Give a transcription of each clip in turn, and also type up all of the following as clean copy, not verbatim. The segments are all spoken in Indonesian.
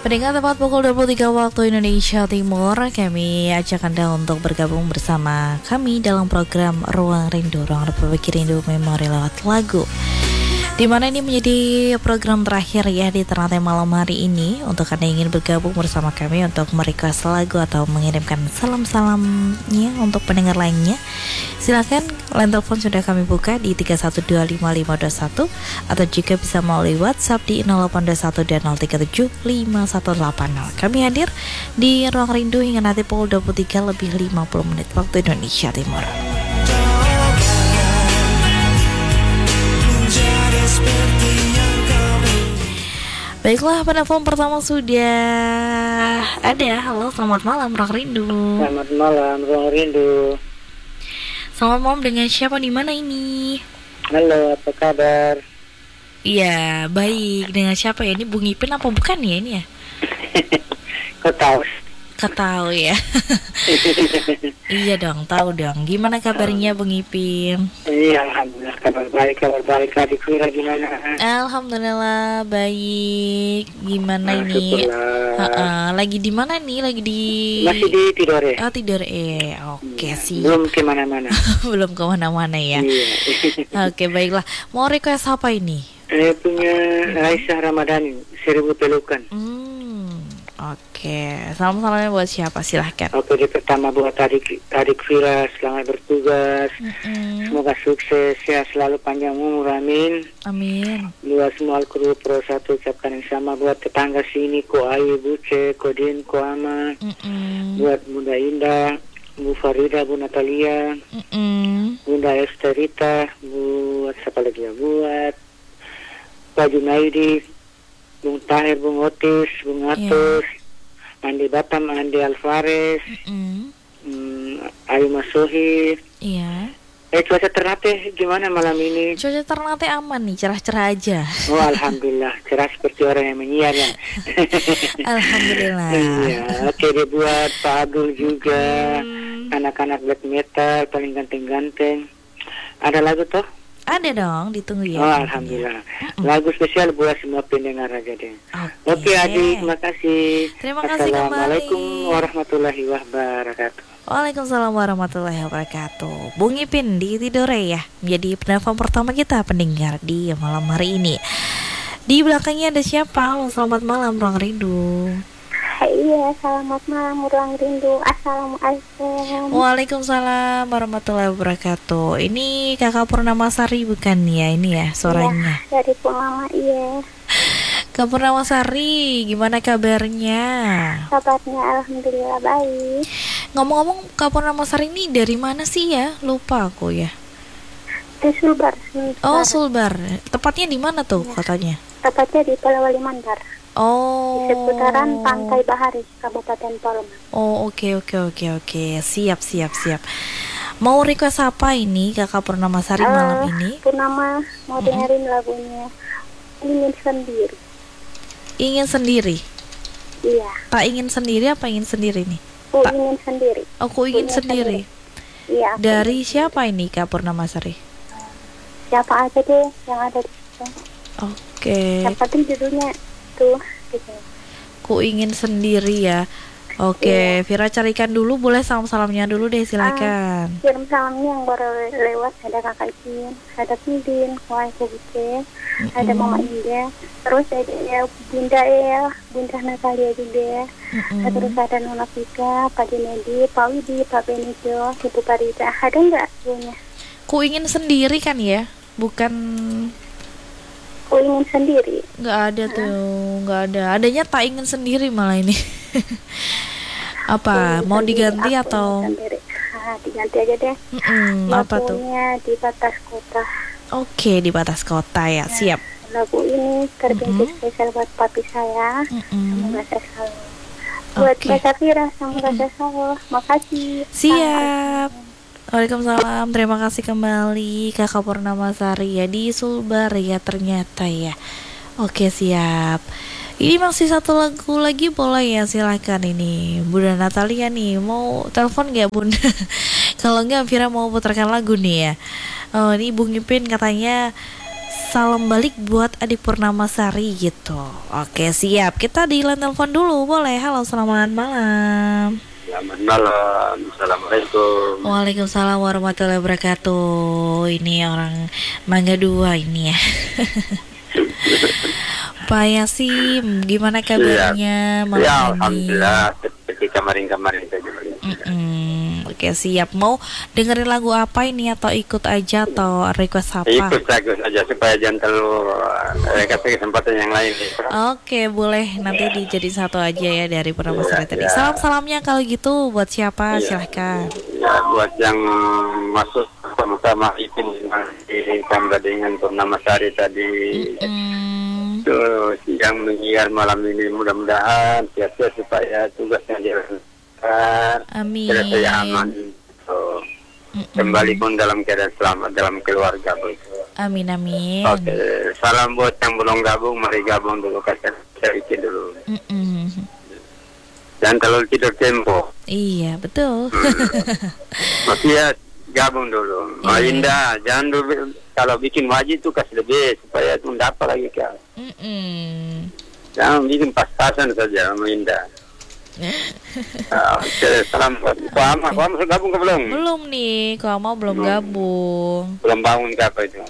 Pendengar tepat pukul 23 waktu Indonesia Timur, kami ajak Anda untuk bergabung bersama kami dalam program Ruang Rindu, Ruang Republik Rindu Memori lewat lagu. Di mana ini menjadi program terakhir ya di Ternate malam hari ini. Untuk Anda ingin bergabung bersama kami untuk merequest lagu atau mengirimkan salam-salamnya untuk pendengar lainnya, silakan. Line telepon sudah kami buka di 31255521 atau juga bisa melalui WhatsApp di 0821 dan 0375180. Kami hadir di Ruang Rindu hingga nanti pukul 23 lebih 50 menit waktu Indonesia Timur. Baiklah, penelpon pertama sudah ada. Halo, selamat malam Ruang Rindu. Selamat malam Ruang Rindu. Selamat malam, dengan siapa di mana ini? Halo, apa kabar? Iya, baik. Dengan siapa ya? Ini Bung Ipin apa bukan ya ini ya? Kau tahu? Kau tahu ya? Iya dong, tahu dong. Gimana kabarnya Bung Ipin? Iya, alhamdulillah kabar baik. Adik Vira gimana? Alhamdulillah baik. Gimana ini? Lagi di mana nih? Lagi di Masih di Tidore. Oh, Tidore. Oke sih. Belum kemana-mana. Belum kemana-mana ya. Iya. Oke, baiklah. Mau request apa ini? Saya punya Raisa Ramadhani, 1000 pelukan. Oke, salam-salamnya buat siapa? Silahkan. Oke, di pertama buat adik Vira, selamat bertugas. Semoga sukses, sehat selalu, panjang umur, amin. Amin. Buat semua kru Pro 1 ucapkan yang sama. Buat tetangga sini, Ko Ayu, Buce, Ko Din, Ko Ama. Buat Bunda Indah, Bu Farida, Bu Natalia, Bunda Esterita, buat siapa lagi ya? Buat Pak Junaidi, Bung Tahir, Bung Otis, Bung Atus, Andi Batam, Andi Alvarez, Ayu Masohi. Iya. Cuaca Ternate gimana malam ini? Cuaca Ternate aman nih, cerah-cerah aja. Oh, alhamdulillah, cerah seperti orang yang menyiar ya. Alhamdulillah. Iya, oke, dibuat Pak Abdul juga, anak-anak black metal paling ganteng-ganteng. Ada lagu toh? Ada dong, ditunggu ya. Oh, alhamdulillah. Lagu spesial buat semua pendengar aja deh. Oke, adik, terima kasih. Terima kasih kembali. Assalamualaikum warahmatullahi wabarakatuh. Waalaikumsalam warahmatullahi wabarakatuh. Bung Ipin di Tidore ya, menjadi penelpon pertama kita pendengar di malam hari ini. Di belakangnya ada siapa? Halo, selamat malam Ruang Rindu. Iya, selamat malam Ruang Rindu. Assalamualaikum. Waalaikumsalam warahmatullahi wabarakatuh. Ini Kakak Purnamasari bukan ya ini ya suaranya? Iya, dari Purnama, iya. Kak Purnamasari, gimana kabarnya? Kabarnya alhamdulillah baik. Ngomong-ngomong, Kak Purnamasari ini dari mana sih ya? Lupa aku ya. Di Sulbar. Oh, Sulbar. Tepatnya di mana tuh katanya? Tepatnya di Polewali Mandar. Oh. Di seputaran Pantai Bahari, Kabupaten Palembang. Oh, oke. Siap. Mau request apa ini Kakak Purnamasari malam ini? Purnama mau dengerin lagunya Ingin Sendiri. Ingin sendiri? Iya. Tak ingin sendiri apa ingin sendiri nih? Ingin sendiri. Aku ingin sendiri. Iya. Dari siapa ini Kak Purnamasari? Siapa aja deh yang ada di situ. Oke. Yang penting judulnya tuh gitu. Ku ingin sendiri ya. Oke, Vira carikan dulu, boleh salam-salamnya dulu deh, silakan. Kirim salamnya yang baru lewat, ada Kakak Icin, ada Pindin, Kuai Kubuke, ada Mama Indah, terus ada ya Bunda Natalia juga, terus ada Nona Vika, Pak Dinedi, Pak Widi, Pak Benijo, Ibu Parida. Ada nggak punya? Ku ingin sendiri kan ya, bukan. Ku ingin sendiri. Nggak ada tuh, nggak ada. Adanya tak ingin sendiri malah ini. Apa? Mau diganti atau? Diganti aja deh. Apa tuh? Lagunya Di Batas Kota. Oke, Di Batas Kota ya, siap. Lagu ini terbentuk spesial buat papi saya. Semoga saya selalu. Buat Mbak Safira, semoga saya selalu. Makasih. Siap. Waalaikumsalam, terima kasih kembali Kakak Purnamasari ya di Sulbar ya ternyata ya. Oke, siap. Ini masih satu lagu lagi boleh ya, silahkan ini Bunda Natalia nih, mau telepon gak Bunda? Kalau enggak Vira mau putarkan lagu nih ya. Oh, ini Bung Ipin katanya salam balik buat adik Purnamasari gitu. Oke, siap. Kita di line telepon dulu, boleh? Halo, selamat malam. Selamat malam. Assalamualaikum. Waalaikumsalam warahmatullahi wabarakatuh. Ini orang Mangga 2 ini ya. Pak Yasim, gimana kabarnya malam ini? Alhamdulillah, seperti kemarin-kemarin saja. Oke, siap. Mau dengerin lagu apa ini atau ikut aja atau request apa? Ikut lagu saja supaya jangan terlalu kasih kesempatan yang lain. Oke, boleh. Nanti dijadiin satu aja ya dari Purnamasari tadi. Salam-salamnya kalau gitu buat siapa? Silahkan. Ya, buat yang masuk sama-sama Ipin di Kambra dengan Purnamasari tadi. Terus yang menyiar malam ini mudah-mudahan siap-siap supaya tugasnya dilakukan. Amin. Saya aman. Kembali pun dalam keadaan selamat dalam keluarga. Amin. Oke, salam buat yang belum gabung, mari gabung dulu, kasih sedikit dulu. Jangan terlalu tidur tempo. Iya, betul. Maksudnya gabung dulu. Indah, jangan dulu kalau bikin wajib tuh kasih lebih supaya itu dapat lagi kan. Jangan bikin pas-pasan saja sama Indah. Oke, salam buat Kuama. Kuama sudah gabung ke belum? Belum nih, Kuama belum gabung. Belum bangun ke apa itu?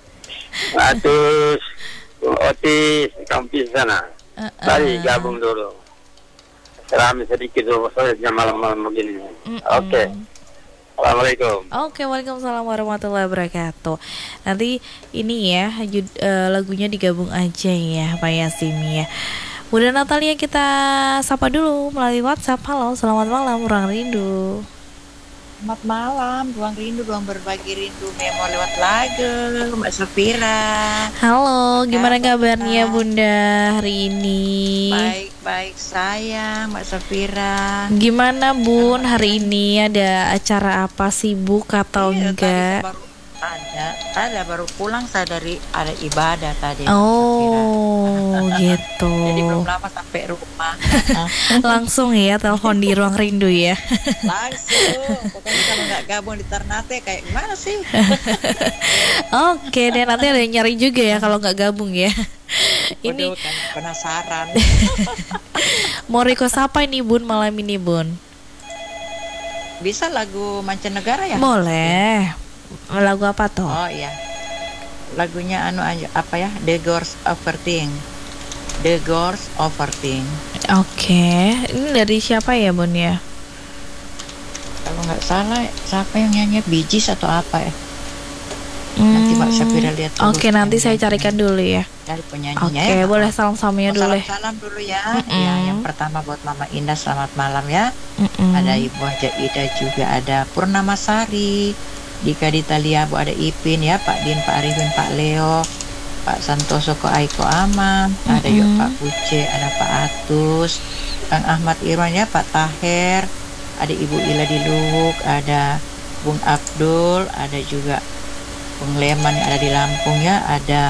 Atus, Otis, kampus sana. Mari gabung dulu. Serami sedikit dulu, soalnya malam-malam begini. Oke. Assalamualaikum. Oke, waalaikumsalam warahmatullahi wabarakatuh. Nanti ini ya, lagunya digabung aja ya, Pak Yasim ya. Bunda Natalia kita sapa dulu melalui WhatsApp. Halo, selamat malam, Ruang Rindu. Selamat malam, Ruang Rindu, ruang berbagi rindu, memo lewat lagu, Mbak Safira. Halo, gimana kabarnya Bunda hari ini? Baik sayang, Mbak Safira. Gimana Bun hari ini, ada acara apa, sibuk atau enggak? Ada baru pulang saya dari ada ibadah tadi. Oh, gitu. Jadi belum lama sampai rumah. Langsung ya telepon di Ruang Rindu ya. Langsung. Pokoknya kalau nggak gabung di Ternate kayak gimana sih? Oke, dan nanti ada yang nyari juga ya kalau nggak gabung ya. Ini kan penasaran. Mau request apa ini Bun malam ini Bun? Bisa lagu mancanegara ya? Boleh. Lagu apa toh? Oh iya. Lagunya apa ya? The Girls Overthink. The Girls Overthink. Oke. Ini dari siapa ya Bun ya? Kalau nggak salah siapa yang nyanyi, Bee Gees atau apa ya? Nanti Mbak Safira lihat dulu. Oke, nanti saya carikan dulu ya. Dari penyanyinya. Oke, ya. boleh salam-salamnya dulu. Salam dulu ya. Ya, yang pertama buat Mama Indah, selamat malam ya. Ada Ibu Haja Ida, juga ada Purnamasari, Dika Ditalia, Bu, ada Ipin ya, Pak Din, Pak Arifin, Pak Leo, Pak Santoso, Ko Aiko Aman, ada yuk Pak Uce, ada Pak Atus, Kang Ahmad Irwan ya, Pak Taher, ada Ibu Ila di Luwuk, ada Bung Abdul, ada juga Bung Leman yang ada di Lampung ya, ada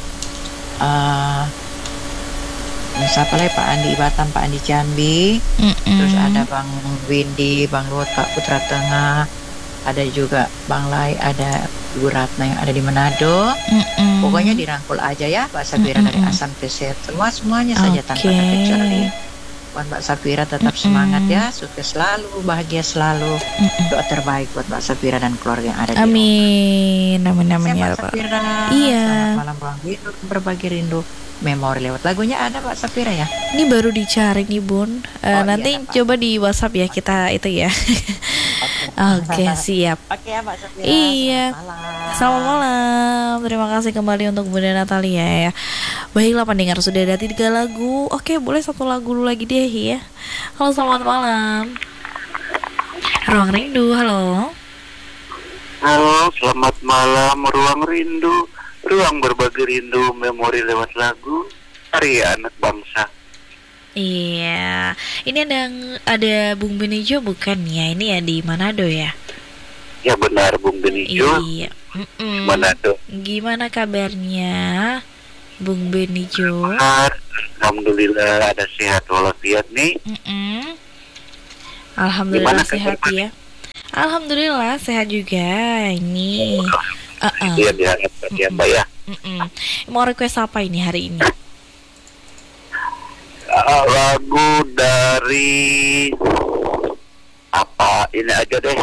siapa lagi, Pak Andi Batam, Pak Andi Jambi, terus ada Bang Windy, Bang Luhut, Pak Putra Tengah, ada juga Bang Lai, ada Ibu Ratna yang ada di Manado. Pokoknya dirangkul aja ya Mbak Safira dari Asam Keset, semuanya saja tanpa terkecuali. Buat Mbak Safira tetap semangat ya, sukses selalu, bahagia selalu. Doa terbaik buat Mbak Safira dan keluarga yang ada di rumah. Amin, amin ya Mbak Safira. Iya. Selamat malam Ruang Rindu, berbagi rindu. Memori lewat lagunya ada Mbak Safira ya. Ini baru dicari nih Bun. Nanti iya, coba di WhatsApp ya kita itu ya. Oke, siap. Oke ya Mbak Safira. Iya. Selamat malam. Terima kasih kembali untuk Bunda Natalia ya. Baiklah pendengar, sudah ada 3 lagu. Oke, boleh 1 lagu dulu lagi deh ya. Halo, selamat malam. Ruang Rindu, halo. Halo, selamat malam Ruang Rindu, ruang berbagi rindu, memori lewat lagu, karya anak bangsa. Iya, ini ada Bung Benijo bukan ya? Ini ya di Manado ya? Ya benar, Bung Benijo. Iya. Manado. Gimana kabarnya, Bung Benijo? Alhamdulillah ada sehat walafiat nih. Alhamdulillah Gimana sehat ya. Alhamdulillah sehat juga ini. Iya diharapkan ya Mbak ya. Mau request apa ini hari ini? Lagu dari apa ini aja deh.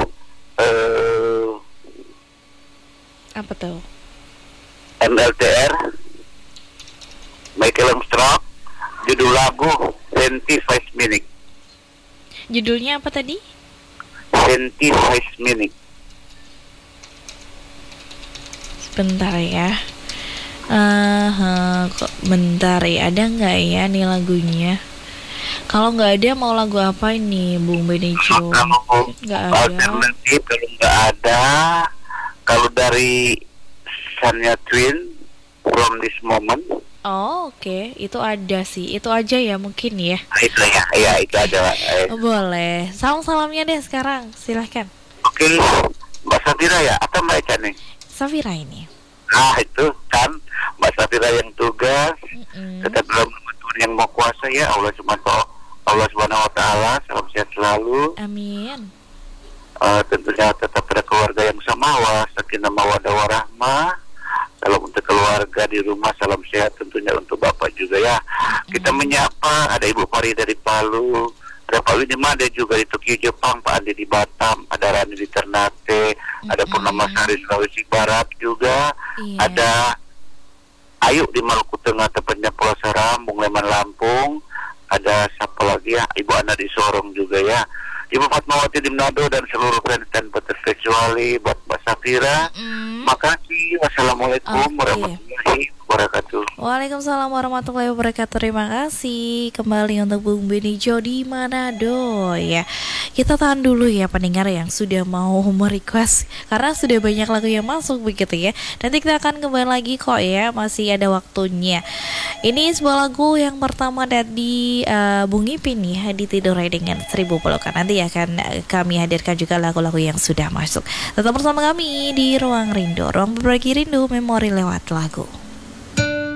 Apa tuh? MLTR Michael Armstrong, judul lagu 25 Minutes. Judulnya apa tadi? 25 Minutes. Sebentar ya. Kok bentar ya, ada nggak ya nih lagunya? Kalau nggak ada, mau lagu apa ini, Bung Benejo? Nggak ada. Alternatif kalau nggak ada, kalau dari Shania Twain, From This Moment. Oh oke. Itu ada sih, itu aja ya mungkin ya. Itu ya itu ada. Boleh. Salam-salamnya deh sekarang, silahkan. Oke, Mbak Safira ya atau Mbak Eca nih? Safira ini. Nah itu kan Mbak Safira yang tugas, tetap dalam Tuhan yang mau kuasa ya, Allah Subhanahu Wa Taala, salam sehat selalu. Amin. Tentunya tetap pada keluarga yang samawa, sakinah mawaddah warahmah. Salam untuk keluarga di rumah, salam sehat tentunya untuk Bapak juga ya. Kita menyapa, ada Ibu Fari dari Palu, ada Pak Winima, ada juga di Tokyo Jepang, Pak Andi di Batam, ada Rani di Ternate, ada Purnama Sari Sulawesi Barat juga, ada Ayu di Maluku Tengah, tepatnya Pulau Seram, Bung Leman Lampung, ada siapa lagi ya, Ibu Ana di Sorong juga ya, Ibu Fatmawati di Manado dan seluruh fans tanpa terkecuali buat Mbak Safira. Makasih. Wassalamualaikum warahmatullahi wabarakatuh. Waalaikumsalam warahmatullahi wabarakatuh. Terima kasih kembali untuk Bung Benejo di Manado ya. Kita tahan dulu ya pendengar yang sudah mau merequest, karena sudah banyak lagu yang masuk begitu ya. Nanti kita akan kembali lagi kok ya, masih ada waktunya. Ini sebuah lagu yang pertama dari Bung Ipin ya, di Tidore dengan 1000 Pelukan. Nanti akan kami hadirkan juga lagu-lagu yang sudah masuk. Tetap bersama kami di Ruang Rindu, ruang berbagi rindu memori lewat lagu.